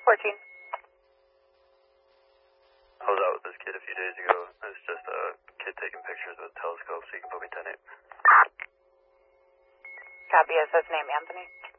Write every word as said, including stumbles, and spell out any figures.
fourteen. I was out with this kid a few days ago. It's just a kid taking pictures with a telescope, so you can put me ten eight. Copy, is his name Anthony?